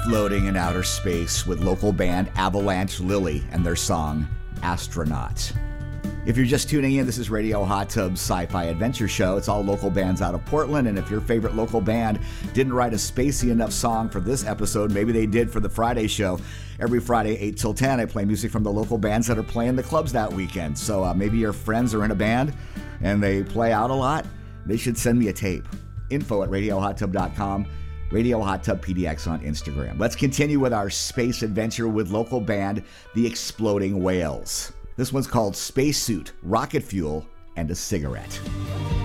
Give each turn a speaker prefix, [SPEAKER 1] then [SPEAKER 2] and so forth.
[SPEAKER 1] Floating in outer space with local band Avalanche Lily and their song Astronaut. If you're just tuning in, this is Radio Hot Tub's Sci-Fi Adventure Show. It's all local bands out of Portland, and if your favorite local band didn't write a spacey enough song for this episode, maybe they did for the Friday show. Every Friday, 8 till 10, I play music from the local bands that are playing the clubs that weekend. So maybe your friends are in a band and they play out a lot. They should send me a tape. info@radiohottub.com. Radio Hot Tub PDX on Instagram. Let's continue with our space adventure with local band The Exploding Whales. This one's called Spacesuit, Rocket Fuel, and a Cigarette.